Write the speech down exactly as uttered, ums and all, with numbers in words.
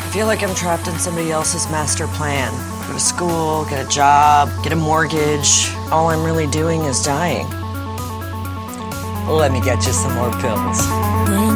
I feel like I'm trapped in somebody else's master plan. Go to school, get a job, get a mortgage. All I'm really doing is dying. Let me get you some more pills. When